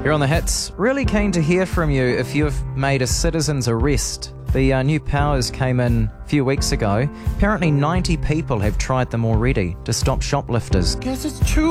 You're on the hits. Really keen to hear from you if you've made a citizen's arrest. The new powers came in a few weeks ago. Apparently 90 people have tried them already to stop shoplifters. Guess it's true.